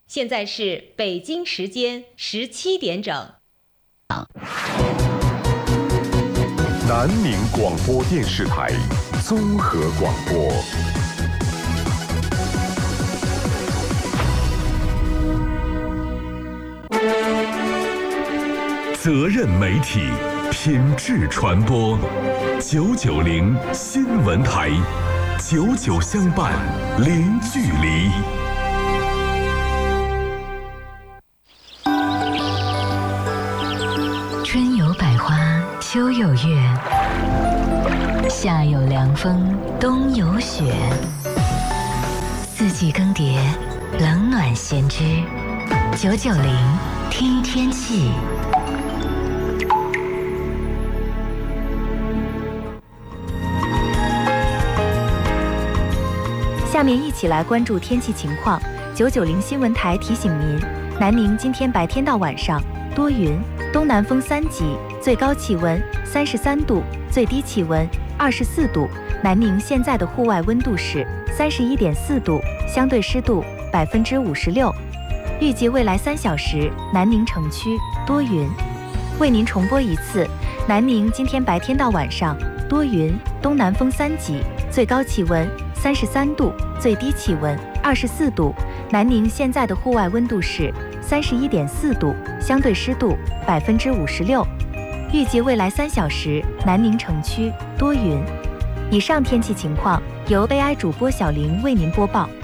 现在是北京时间17点整。 南宁广播电视台综合广播。责任媒体，品质传播，990新闻台，99相伴，零距离。 春有百花，秋有月，夏有凉风，冬有雪。四季更迭，冷暖咸之。990听天气。 下面一起来关注天气情况。990新闻台提醒您，南宁今天白天到晚上多云，东南风3级，最高气温33度，最低气温24度。南宁现在的户外温度是31.4度，相对湿度56%。预计未来3小时，南宁城区多云。为您重播一次，南宁今天白天到晚上多云，东南风3级，最高气温33度，最低气温24度。南宁现在的户外温度是31.4度，相对湿度56%。预计未来3小时，南宁城区多云。以上天气情况由 AI 主播小玲为您播报。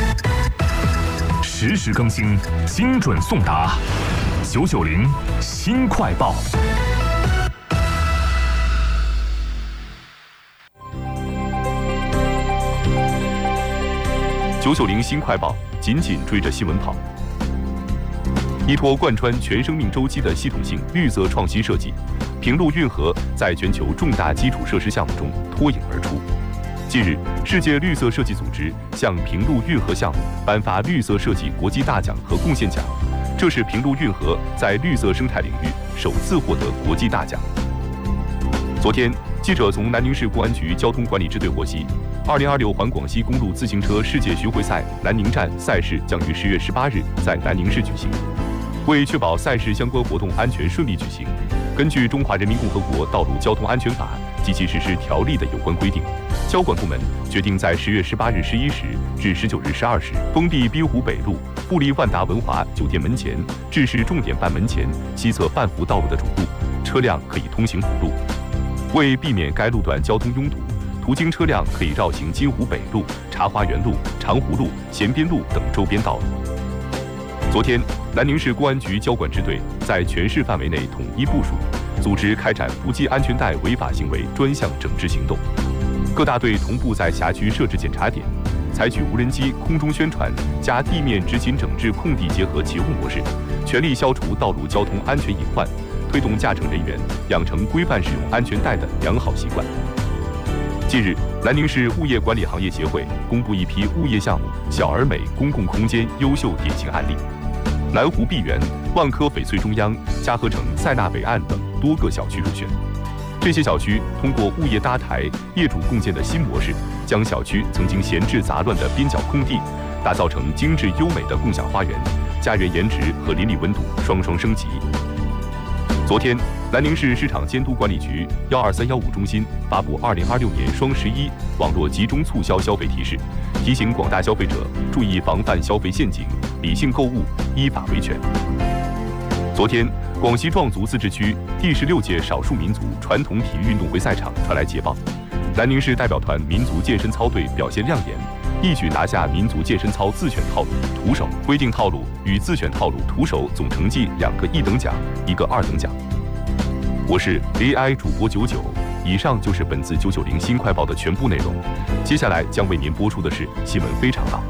实时更新，精准送达。990新快报。990新快报，紧紧追着新闻跑。依托贯穿全生命周期的系统性绿色创新设计，平陆运河在全球重大基础设施项目中脱颖而出。近日，世界绿色设计组织向平陆运河项目颁发绿色设计国际大奖和贡献奖，这是平陆运河在绿色生态领域首次获得国际大奖。昨天，记者从南宁市公安局交通管理支队获悉，2026环广西公路自行车世界巡回赛南宁站赛事将于10月18日在南宁市举行。为确保赛事相关活动安全顺利举行，根据《中华人民共和国道路交通安全法》及其实施条例的有关规定，交管部门决定在10月18日11时至19日12时，封闭滨湖北路富力万达文华酒店门前至市重点办门前西侧半幅道路的主路，车辆可以通行辅路。为避免该路段交通拥堵，途经车辆可以绕行金湖北路、茶花园路、长湖路、衔边路等周边道路。昨天，南宁市公安局交管支队在全市范围内统一部署，组织开展不系安全带违法行为专项整治行动。各大队同步在辖区设置检查点，采取无人机空中宣传加地面执勤整治空地结合齐物模式，全力消除道路交通安全隐患，推动驾乘人员养成规范使用安全带的良好习惯。近日，南宁市物业管理行业协会公布一批物业项目小而美公共空间优秀典型案例。南湖碧园、万科翡翠中央、嘉禾城塞纳北岸等多个小区入选。这些小区通过物业搭台、业主共建的新模式，将小区曾经闲置杂乱的边角空地，打造成精致优美的共享花园，家园颜值和邻里温度双双升级。昨天，南宁市市场监督管理局12315中心发布2026年双11网络集中促销消费提示，提醒广大消费者注意防范消费陷阱，理性购物，依法维权。昨天，广西壮族自治区第16届少数民族传统体育运动会赛场传来捷报，南宁市代表团民族健身操队表现亮眼，一举拿下民族健身操自选套路徒手规定套路与自选套路徒手总成绩2个1等奖，1个2等奖。我是 AI 主播99，以上就是本次990新快报的全部内容。接下来将为您播出的是新闻非常道。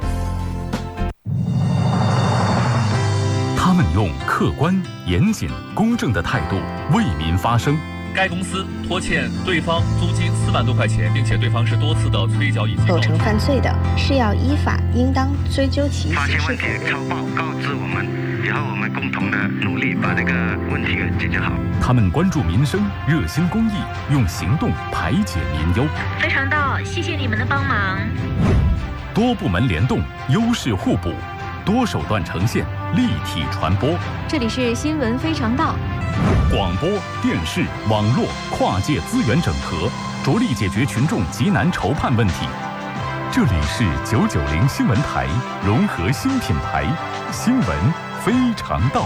他们用客观、严谨、公正的态度为民发声。 该公司拖欠对方租金4万多块钱，并且对方是多次的催缴以及构成犯罪的，是要依法应当追究其发现问题超报告知我们，以后我们共同的努力把这个问题给解决好。 他们关注民生，热心公益，用行动排解民忧。 非常道，谢谢你们的帮忙。 多部门联动，优势互补。 多手段呈现，立体传播。 这里是新闻非常道， 广播电视网络跨界资源整合，着力解决群众急难愁盼问题。这里是990新闻台融合新品牌，新闻非常道。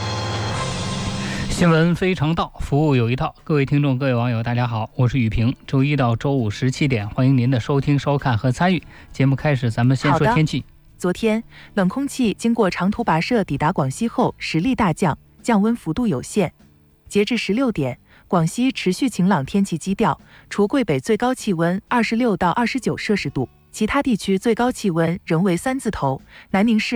新闻非常道，服务有一套。各位听众，各位网友，大家好，我是雨平。周一到周五17点，欢迎您的收听、收看和参与。节目开始，咱们先说天气。 昨天，冷空气经过长途跋涉抵达广西后，实力大降，降温幅度有限。截至16点，广西持续晴朗天气基调，除桂北最高气温26到29摄氏度，其他地区最高气温仍为3字头。南宁市